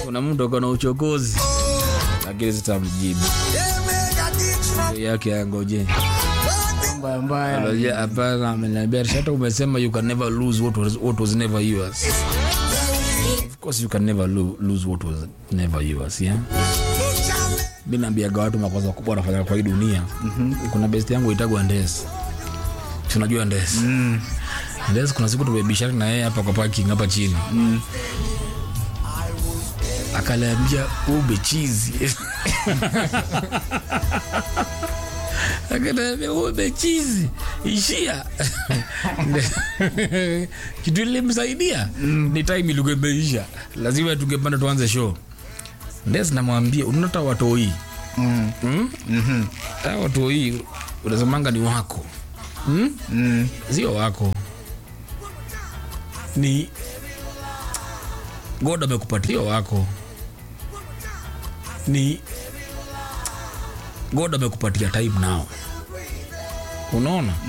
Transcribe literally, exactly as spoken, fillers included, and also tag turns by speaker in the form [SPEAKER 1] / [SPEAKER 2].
[SPEAKER 1] kuna mtu akona uchokozi lakini sitamjibu yake yangoje
[SPEAKER 2] mbaya mbaya.
[SPEAKER 1] Alojia hapana, ameniambia hata umesema you can never lose what was, what was never yours. Of course you can never lo- lose what was never yours, yeah. Mimi naambia watu makosa kubwa wanafanya kwa hii dunia. Mm-hmm. Kuna best yangu itagwa Ndes. Tunajua Ndes.
[SPEAKER 2] Mm.
[SPEAKER 1] Ndes kuna siku tumebishana na yeye hapa kwa parking hapa chini.
[SPEAKER 2] Mm.
[SPEAKER 1] Akaniambia ube chizi. Akaniambia ube chizi. Ishia. Kitu ile msaidia. Mm. Ni time ilikuwa imeisha. Lazima tungepanda tuanze show. Ndes namwambia unata watoi.
[SPEAKER 2] Mm.
[SPEAKER 1] Mm?
[SPEAKER 2] Mhm.
[SPEAKER 1] Hao watoi unasomanga ni wako. Mm?
[SPEAKER 2] Mm.
[SPEAKER 1] Sio wako. Ni God amekupatia wako. Ni God amekupatia time now. Unaona?